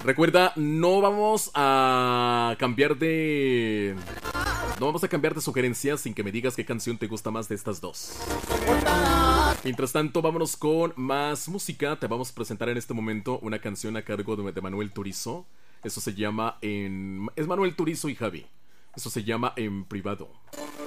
Recuerda, no vamos a cambiar de... No vamos a cambiar de sugerencias sin que me digas qué canción te gusta más de estas dos. Mientras tanto, vámonos con más música. Te vamos a presentar en este momento una canción a cargo de Manuel Turizo. Eso se llama en... Es Manuel Turizo y Javi. Eso se llama En Privado.